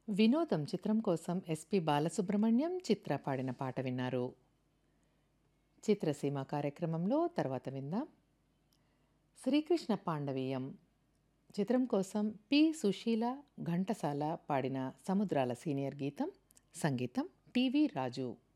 వినోదం చిత్రం కోసం ఎస్పి బాలసుబ్రహ్మణ్యం, చిత్ర పాడిన పాట విన్నారు. చిత్రసీమ కార్యక్రమంలో తర్వాత విందాం. శ్రీకృష్ణ పాండవీయం చిత్రం కోసం పి. సుశీల, ఘంటసాల పాడిన సముద్రాల సీనియర్ గీతం. సంగీతం టివి రాజు.